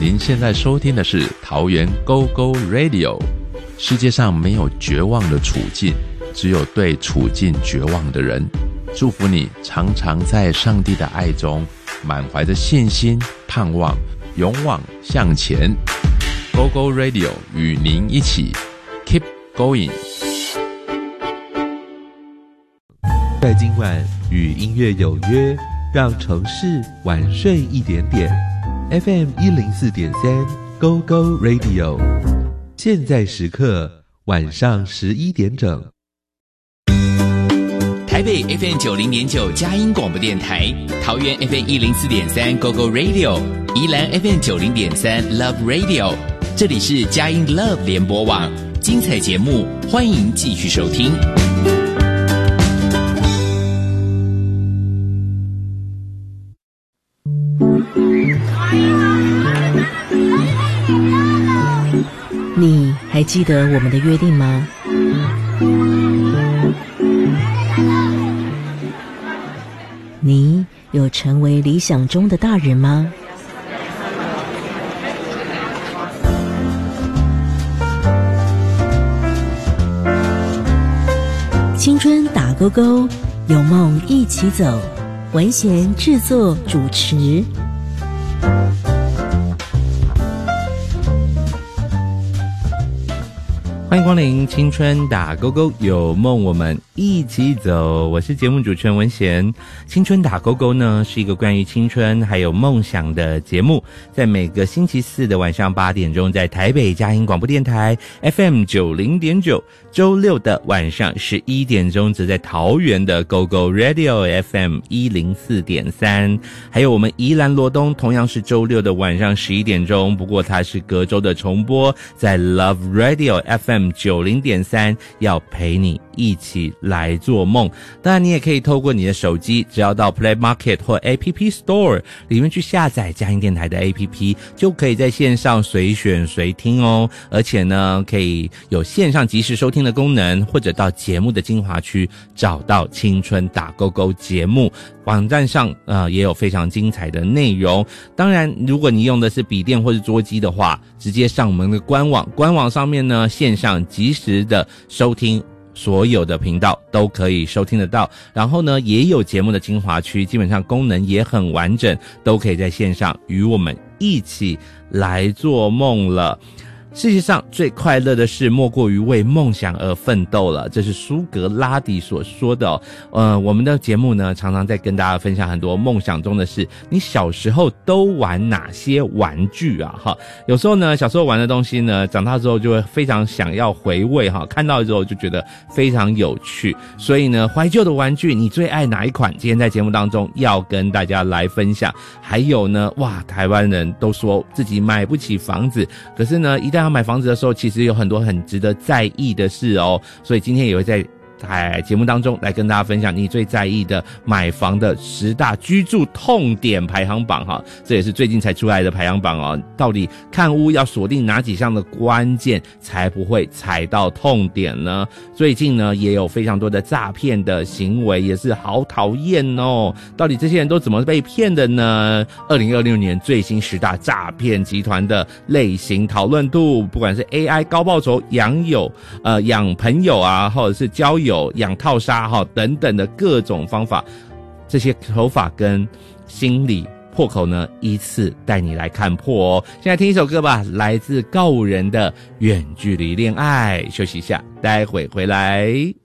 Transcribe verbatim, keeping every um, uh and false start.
您现在收听的是桃园 Go Go Radio。 世界上没有绝望的处境，只有对处境绝望的人。祝福你常常在上帝的爱中，满怀着信心、盼望，勇往向前。 Go Go Radio 与您一起 Keep Going。 在今晚与音乐有约，让城市晚睡一点点。 F M 一零四点三 Go Go Radio， 现在时刻晚上十一点整。 台北 F M 九零点九佳音广播电台，桃园 F M 一零四点三 Go Go Radio， 宜兰 F M 九零点三 Love Radio。这里是佳音 Love 联播网，精彩节目欢迎继续收听。 你还记得我们的约定吗？你有成为理想中的大人吗？青春打勾勾，有梦一起走。文贤制作主持。 欢迎光临青春打勾勾，有梦我们一起走。我是节目主持人文贤。青春打勾勾呢，是一个关于青春还有梦想的节目，在每个星期四的晚上八点钟，在台北佳音广播电台 F M 九零点九，周六的晚上十一点钟，则在桃园的 Go Go Radio F M 一零四点三，还有我们宜兰罗东，同样是周六的晚上十一点钟，不过它是隔周的重播，在 Love Radio F M九零点三，要陪你一起来做梦。当然你也可以透过你的手机，只要到 Play Market 或 A P P Store 里面去下载佳音电台的 A P P， 就可以在线上随选随听哦。而且呢，可以有线上即时收听的功能，或者到节目的精华区找到青春打勾勾节目。网站上呃也有非常精彩的内容。当然如果你用的是笔电或是桌机的话，直接上我们的官网，官网上面呢线上即时的收听，所有的频道都可以收听得到。然后呢也有节目的精华区，基本上功能也很完整，都可以在线上与我们一起来做梦了。世界上最快乐的事莫过于为梦想而奋斗了，这是苏格拉底所说的哦。呃，我们的节目呢常常在跟大家分享很多梦想中的事。你小时候都玩哪些玩具啊？哈，有时候呢小时候玩的东西呢，长大之后就会非常想要回味哈，看到之后就觉得非常有趣。所以呢，怀旧的玩具你最爱哪一款？今天在节目当中要跟大家来分享。还有呢，哇，台湾人都说自己买不起房子，可是呢一旦要买房子的时候，其实有很多很值得在意的事哦，所以今天也会在在节目当中来跟大家分享你最在意的买房的十大居住痛点排行榜哈，这也是最近才出来的排行榜哦。到底看屋要锁定哪几项的关键才不会踩到痛点呢？最近呢也有非常多的诈骗的行为，也是好讨厌哦。到底这些人都怎么被骗的呢？二零二六年最新十大诈骗集团的类型讨论度，不管是 A I 高报酬、养友呃养朋友啊，或者是交友养套杀哈等等的各种方法，这些手法跟心理破口呢，依次带你来看破哦。现在听一首歌吧，来自告五人的远距离恋爱。休息一下，待会回来。